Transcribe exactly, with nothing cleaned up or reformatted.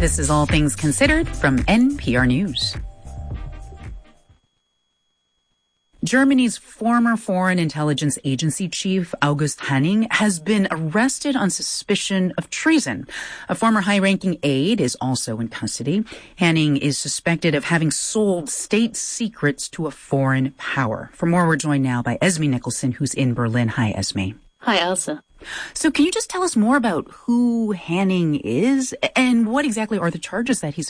This is All Things Considered from N P R News. Germany's former Foreign Intelligence Agency chief, August Hanning, has been arrested on suspicion of treason. A former high-ranking aide is also in custody. Hanning is suspected of having sold state secrets to a foreign power. For more, we're joined now by Esme Nicholson, who's in Berlin. Hi, Esme. Hi, Elsa. So can you just tell us more about who Hanning is and what exactly are the charges that he's